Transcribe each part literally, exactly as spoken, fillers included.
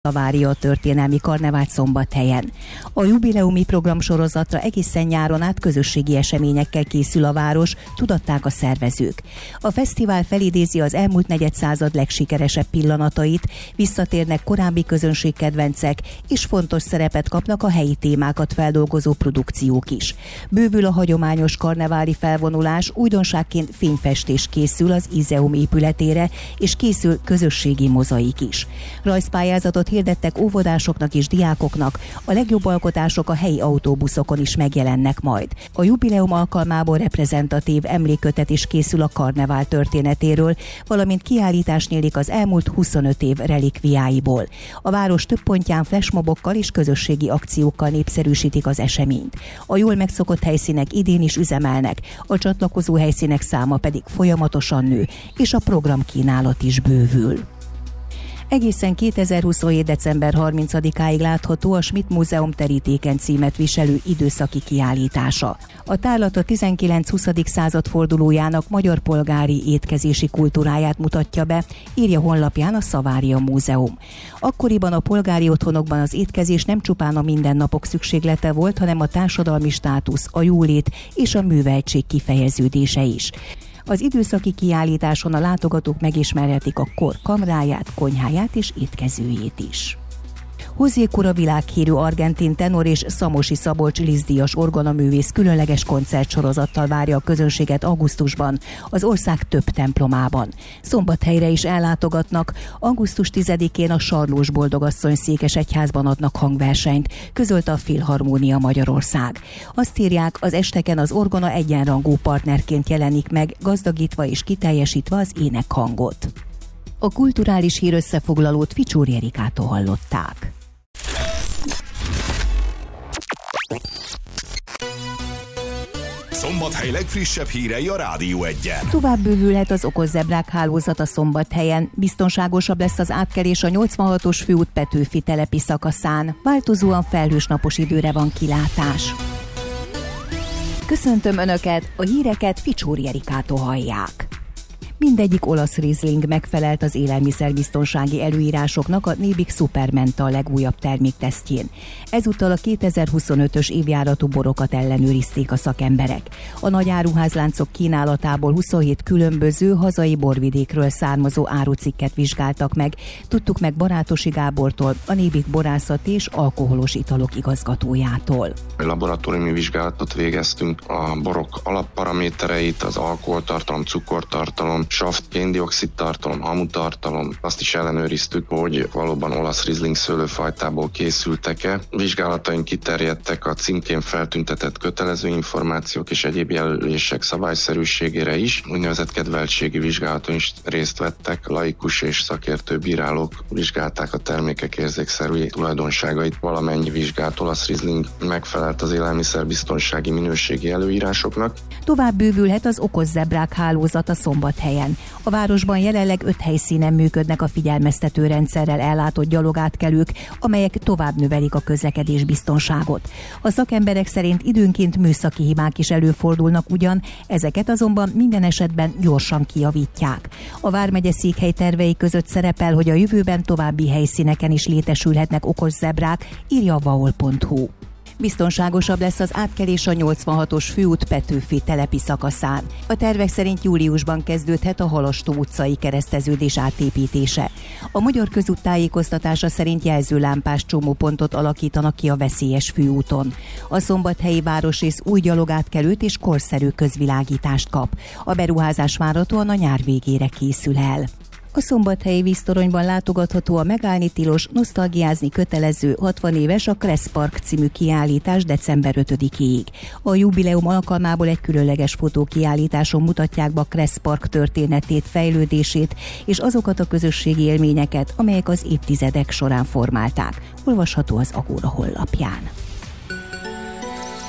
Szavária történelmi karnevált Szombathelyen. A jubileumi programsorozatra egészen nyáron át közösségi eseményekkel készül a város, tudatták a szervezők. A fesztivál felidézi az elmúlt negyedszázad legsikeresebb pillanatait, visszatérnek korábbi közönségkedvencek, és fontos szerepet kapnak a helyi témákat feldolgozó produkciók is. Bővül a hagyományos karneváli felvonulás, újdonságként fényfestés készül az Izeum épületére, és készül közösségi mozaik is. Rajzpályázatot hirdettek óvodásoknak és diákoknak, a legjobb alkotások a helyi autóbuszokon is megjelennek majd. A jubileum alkalmából reprezentatív emlékkötet is készül a karnevál történetéről, valamint kiállítás nyílik az elmúlt huszonöt év relikviáiból. A város több pontján flashmobokkal és közösségi akciókkal népszerűsítik az eseményt. A jól megszokott helyszínek idén is üzemelnek, a csatlakozó helyszínek száma pedig folyamatosan nő, és a programkínálat is bővül. Egészen kétezer-huszonhét. december harmincadikáig látható a Schmidt Múzeum terítéken címet viselő időszaki kiállítása. A tárlat a tizenkilenc-huszadik század fordulójának magyar polgári étkezési kultúráját mutatja be, írja honlapján a Szavária Múzeum. Akkoriban a polgári otthonokban az étkezés nem csupán a mindennapok szükséglete volt, hanem a társadalmi státusz, a jólét és a műveltség kifejeződése is. Az időszaki kiállításon a látogatók megismerhetik a kor kamráját, konyháját és étkezőjét is. José Cura világhírű argentin tenor és Szamosi Szabolcs Liszt-díjas orgonaművész különleges koncertsorozattal várja a közönséget augusztusban az ország több templomában. Szombathelyre is ellátogatnak, augusztus tizedikén a Sarlós Boldogasszony székesegyházban adnak hangversenyt, közölte a Filharmónia Magyarország. Azt írják, az esteken az orgona egyenrangú partnerként jelenik meg, gazdagítva és kiteljesítve az énekhangot. A kulturális hír összefoglalót Ficsúri Erikától hallották. Szombathely legfrissebb hírei a Rádió egyen. Tovább bővülhet az okos zebrák hálózata Szombathelyen. Biztonságosabb lesz az átkelés a nyolcvanhatos főút Petőfi telepi szakaszán. Változóan felhős napos időre van kilátás. Köszöntöm Önöket, a híreket Ficsúri Erikától hallják. Mindegyik olasz Riesling megfelelt az élelmiszerbiztonsági előírásoknak a Nébik Supermenta legújabb terméktesztjén. Ezúttal a kétezer-huszonötös évjáratú borokat ellenőrizték a szakemberek. A nagy áruházláncok kínálatából huszonhét különböző hazai borvidékről származó árucikket vizsgáltak meg. Tudtuk meg Barátosi Gábortól, a Nébik borászati és alkoholos italok igazgatójától. Laboratóriumi vizsgálatot végeztünk, a borok alapparamétereit, az alkoholtartalom, cukortartalom, saft, kén-dioxid tartalom, hamutartalom, azt is ellenőriztük, hogy valóban olasz Riesling szőlőfajtából készültek-e. Vizsgálataink kiterjedtek a címkén feltüntetett kötelező információk és egyéb jelölések szabályszerűségére is. Úgynevezett kedveltségi vizsgálaton is részt vettek, laikus és szakértő bírálók vizsgálták a termékek érzékszerű tulajdonságait. Valamennyi vizsgált olasz Riesling megfelelt az élelmiszerbiztonsági minőségi előírásoknak. Tovább bővülhet az okos zebrák hálózata Szombathelyen. A városban jelenleg öt helyszínen működnek a figyelmeztető rendszerrel ellátott gyalogátkelők, amelyek tovább növelik a közlekedés biztonságot. A szakemberek szerint időnként műszaki hibák is előfordulnak ugyan, ezeket azonban minden esetben gyorsan kijavítják. A vármegye székhely tervei között szerepel, hogy a jövőben további helyszíneken is létesülhetnek okos zebrák, írja a vaol pont hu. Biztonságosabb lesz az átkelés a nyolcvanhatos főút Petőfi telepi szakaszán. A tervek szerint júliusban kezdődhet a Halastó utcai kereszteződés átépítése. A Magyar Közút tájékoztatása szerint jelzőlámpás csomópontot alakítanak ki a veszélyes főúton. A szombathelyi városrész új gyalogátkelőt és korszerű közvilágítást kap. A beruházás várhatóan a nyár végére készül el. A szombathelyi víztoronyban látogatható a megállni tilos, nosztalgiázni kötelező hatvan éves a Kressz Park című kiállítás december ötödikéig. A jubileum alkalmából egy különleges fotókiállításon mutatják be a Kressz Park történetét, fejlődését és azokat a közösségi élményeket, amelyek az évtizedek során formálták. Olvasható az Agóra honlapján.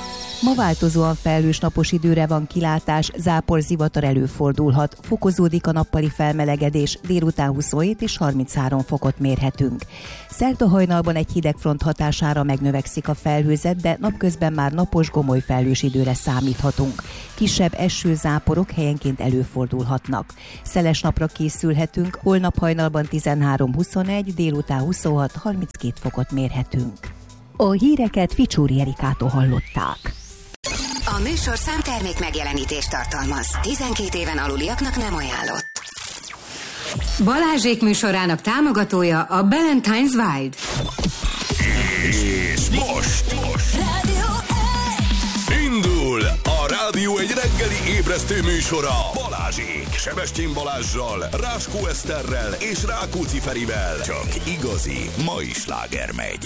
Ma változóan felhős napos időre van kilátás, záporzivatar előfordulhat, fokozódik a nappali felmelegedés, délután huszonhét és harminchárom fokot mérhetünk. Szerda hajnalban egy hidegfront hatására megnövekszik a felhőzet, de napközben már napos, gomoly felhős időre számíthatunk. Kisebb esőzáporok helyenként előfordulhatnak. Szeles napra készülhetünk, holnap hajnalban tizenhárom huszonegy, délután huszonhat harminckét fokot mérhetünk. A híreket Ficsúri Erikától hallották. A műsorszám termék megjelenítést tartalmaz. tizenkét éven aluliaknak nem ajánlott. Balázsék műsorának támogatója a Ballantine's Wild. És most, most. Rádió Indul a Rádió egy reggeli ébresztő műsora. Balázsék, Sebestyén Balázssal, Ráskó Eszterrel és Rákóczi Ferivel. Csak igazi mai sláger megy.